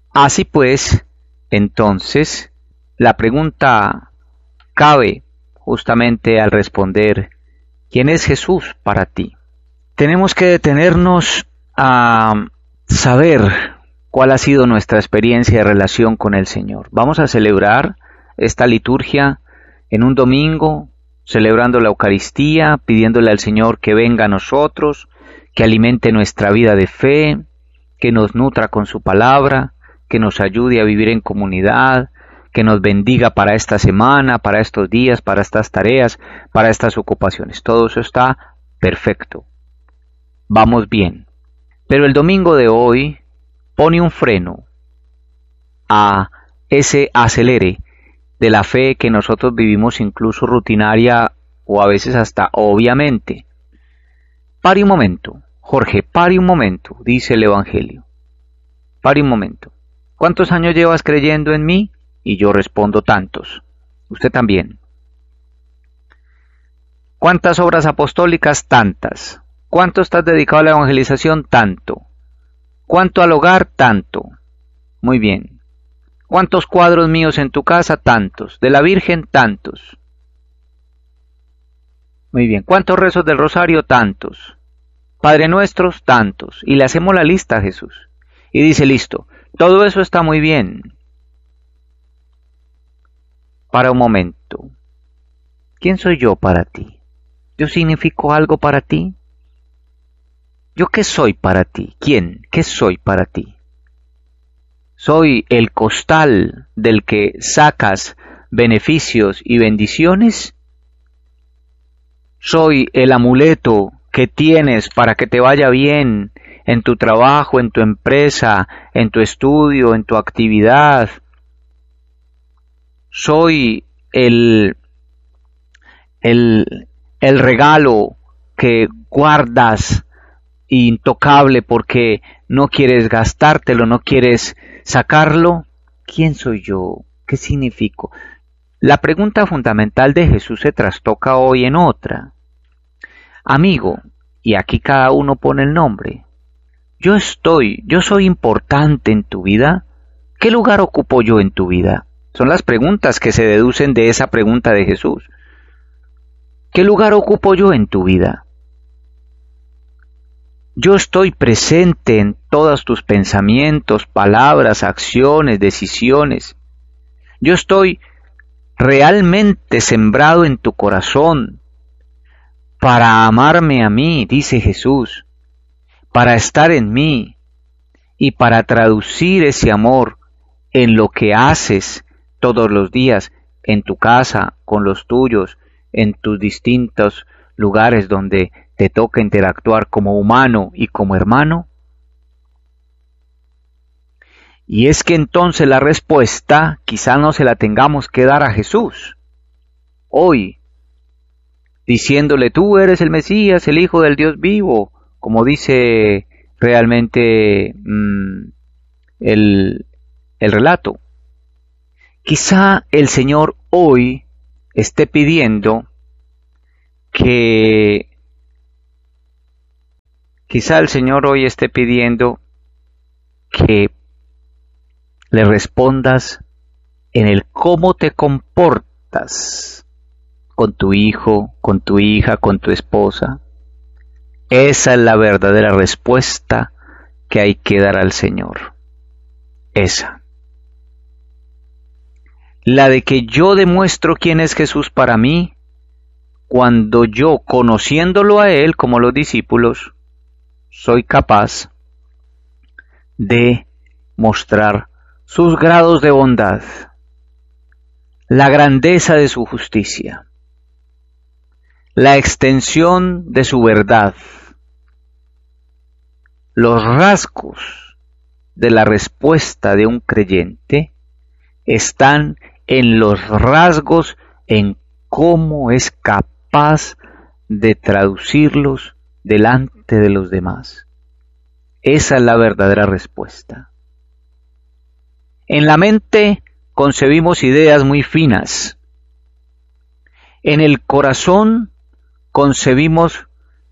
Así pues, entonces, la pregunta cabe justamente al responder, ¿quién es Jesús para ti? Tenemos que detenernos a saber cuál ha sido nuestra experiencia de relación con el Señor. Vamos a celebrar esta liturgia en un domingo, celebrando la Eucaristía, pidiéndole al Señor que venga a nosotros, que alimente nuestra vida de fe, que nos nutra con su palabra, que nos ayude a vivir en comunidad, que nos bendiga para esta semana, para estos días, para estas tareas, para estas ocupaciones. Todo eso está perfecto. Vamos bien. Pero el domingo de hoy pone un freno a ese acelere de la fe que nosotros vivimos incluso rutinaria o a veces hasta obviamente. Pare un momento, Jorge, pare un momento, dice el Evangelio. Pare un momento. ¿Cuántos años llevas creyendo en mí? Y yo respondo tantos. Usted también. ¿Cuántas obras apostólicas? Tantas. ¿Cuánto estás dedicado a la evangelización? Tanto. ¿Cuánto al hogar? Tanto. Muy bien. ¿Cuántos cuadros míos en tu casa? Tantos. ¿De la Virgen? Tantos. Muy bien. ¿Cuántos rezos del rosario? Tantos. Padre Nuestros? Tantos. Y le hacemos la lista a Jesús. Y dice, listo, todo eso está muy bien. Para un momento. ¿Quién soy yo para ti? ¿Yo significo algo para ti? ¿Yo qué soy para ti? ¿Quién? ¿Qué soy para ti? ¿Soy el costal del que sacas beneficios y bendiciones? ¿Soy el amuleto que tienes para que te vaya bien en tu trabajo, en tu empresa, en tu estudio, en tu actividad? ¿Soy el regalo que guardas intocable porque no quieres gastártelo, no quieres sacarlo? ¿Quién soy yo? ¿Qué significo? La pregunta fundamental de Jesús se trastoca hoy en otra. Amigo, y aquí cada uno pone el nombre. Yo soy importante en tu vida. ¿Qué lugar ocupo yo en tu vida? Son las preguntas que se deducen de esa pregunta de Jesús. ¿Qué lugar ocupo yo en tu vida? Yo estoy presente en todos tus pensamientos, palabras, acciones, decisiones. Yo estoy realmente sembrado en tu corazón para amarme a mí, dice Jesús, para estar en mí y para traducir ese amor en lo que haces todos los días, en tu casa, con los tuyos, en tus distintos lugares donde te toca interactuar como humano y como hermano? Y es que entonces la respuesta quizá no se la tengamos que dar a Jesús hoy, diciéndole tú eres el Mesías, el Hijo del Dios vivo, como dice realmente el relato. Quizá el Señor hoy esté pidiendo que le respondas en el cómo te comportas con tu hijo, con tu hija, con tu esposa. Esa es la verdadera respuesta que hay que dar al Señor. Esa. La de que yo demuestro quién es Jesús para mí, cuando yo, conociéndolo a Él como los discípulos, soy capaz de mostrar sus grados de bondad, la grandeza de su justicia, la extensión de su verdad, los rasgos de la respuesta de un creyente están en los rasgos en cómo es capaz de traducirlos delante de los demás. Esa es la verdadera respuesta. En la mente concebimos ideas muy finas. En el corazón concebimos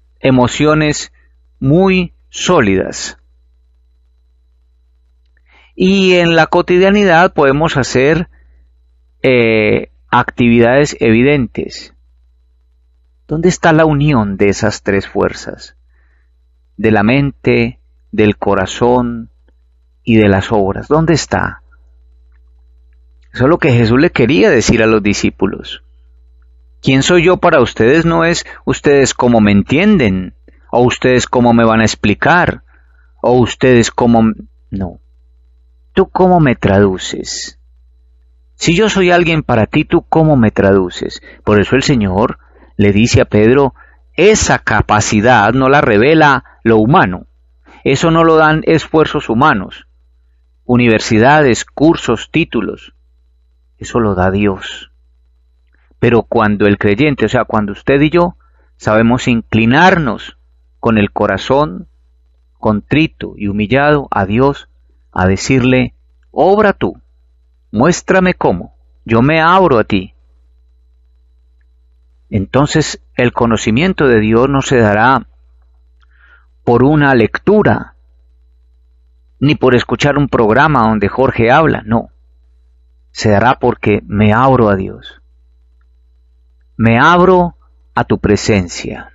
emociones muy sólidas. Y en la cotidianidad podemos hacer actividades evidentes. ¿Dónde está la unión de esas tres fuerzas? De la mente, del corazón y de las obras. ¿Dónde está? Eso es lo que Jesús le quería decir a los discípulos. ¿Quién soy yo para ustedes? No es ustedes cómo me entienden, o ustedes cómo me van a explicar, o ustedes cómo... No. ¿Tú cómo me traduces? Si yo soy alguien para ti, ¿tú cómo me traduces? Por eso el Señor le dice a Pedro, esa capacidad no la revela lo humano. Eso no lo dan esfuerzos humanos, universidades, cursos, títulos. Eso lo da Dios. Pero cuando el creyente, o sea, cuando usted y yo sabemos inclinarnos con el corazón contrito y humillado a Dios, a decirle, obra tú, muéstrame cómo, yo me abro a ti. Entonces el conocimiento de Dios no se dará por una lectura, ni por escuchar un programa donde Jorge habla, no. Se dará porque me abro a Dios. Me abro a tu presencia.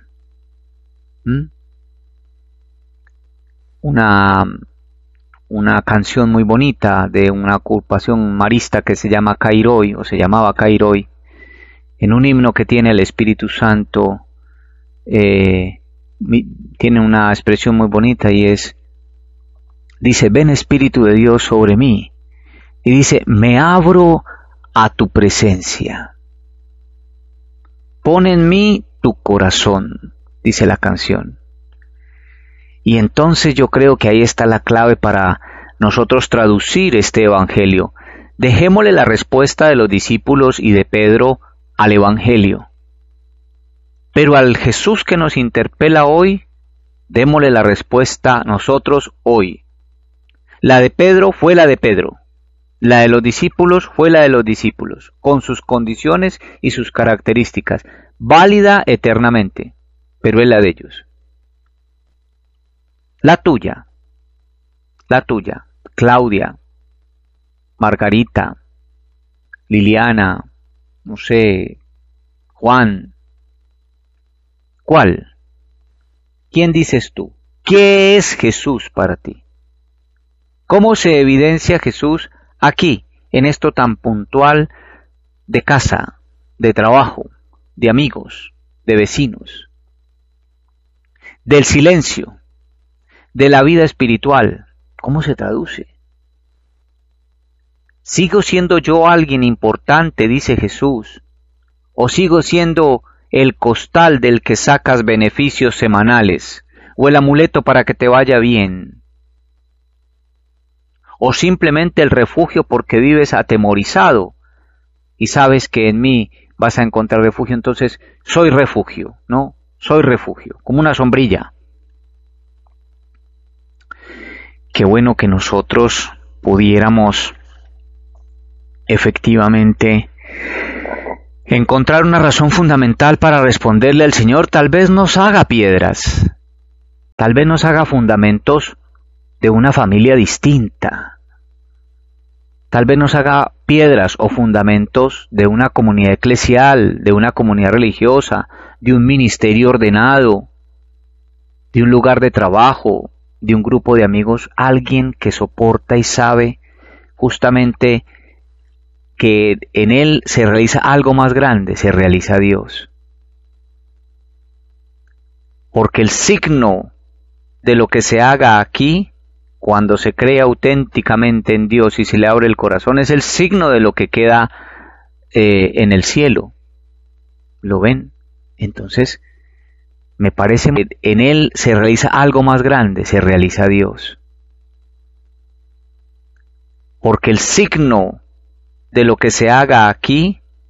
Una canción muy bonita de una agrupación marista que se llama Cairoi, o se llamaba Cairoi, en un himno que tiene el Espíritu Santo, tiene una expresión muy bonita y dice, ven Espíritu de Dios sobre mí, y dice, me abro a tu presencia. Pon en mí tu corazón, dice la canción. Y entonces yo creo que ahí está la clave para nosotros traducir este evangelio. Dejémosle la respuesta de los discípulos y de Pedro al evangelio. Pero al Jesús que nos interpela hoy, démosle la respuesta nosotros hoy. La de Pedro fue la de Pedro. La de los discípulos fue la de los discípulos, con sus condiciones y sus características, válida eternamente, pero es la de ellos. La tuya, Claudia, Margarita, Liliana, no sé, Juan. ¿Cuál? ¿Quién dices tú? ¿Qué es Jesús para ti? ¿Cómo se evidencia Jesús aquí, en esto tan puntual de casa, de trabajo, de amigos, de vecinos, del silencio, de la vida espiritual? ¿Cómo se traduce? ¿Sigo siendo yo alguien importante, dice Jesús? ¿O sigo siendo el costal del que sacas beneficios semanales? ¿O el amuleto para que te vaya bien? ¿O simplemente el refugio porque vives atemorizado y sabes que en mí vas a encontrar refugio? Entonces soy refugio, ¿no? Soy refugio, como una sombrilla. Qué bueno que nosotros pudiéramos efectivamente encontrar una razón fundamental para responderle al Señor. Tal vez nos haga piedras, tal vez nos haga fundamentos de una familia distinta, tal vez nos haga piedras o fundamentos de una comunidad eclesial, de una comunidad religiosa, de un ministerio ordenado, de un lugar de trabajo, de un grupo de amigos, alguien que soporta y sabe justamente que en él se realiza algo más grande, se realiza Dios. Porque el signo de lo que se haga aquí, cuando se cree auténticamente en Dios y se le abre el corazón, es el signo de lo que queda en el cielo. ¿Lo ven? Entonces, me parece que en él se realiza algo más grande, se realiza Dios. Porque el signo de lo que se haga aquí,